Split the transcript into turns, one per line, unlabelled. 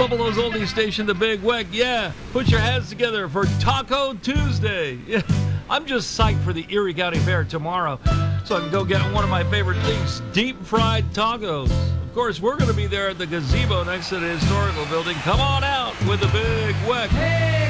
Buffalo's oldie station, the Big Weck. Yeah, put your hands together for Taco Tuesday. Yeah, I'm just psyched for the Erie County Fair tomorrow, so I can go get one of my favorite things, deep fried tacos. Of course, we're going to be there at the gazebo next to the historical building. Come on out with the Big Weck.
Hey!